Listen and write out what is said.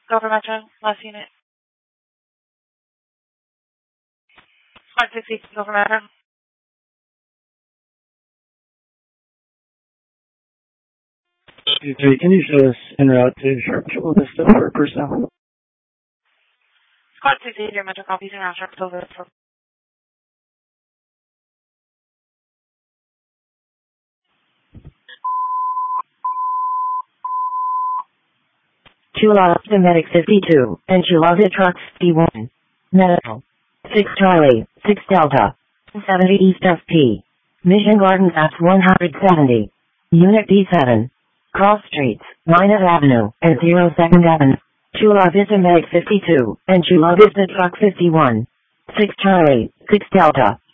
Go for Metro, last unit. Squad 60, go for Metro. Can you show us en route to Sharp Chula Vista for personnel? Squad 60, your Metro copies en route Sharp Chula Vista. Chula Vista Medic 52, and Chula Vista Truck 51. Medical. 6 Charlie, 6 Delta. 70 East FP. Mission Gardens at 170. Unit D7. Cross Streets, Minot Avenue, and 02nd Avenue. Chula Vista Medic 52, and Chula Vista Truck 51. 6 Charlie, 6 Delta.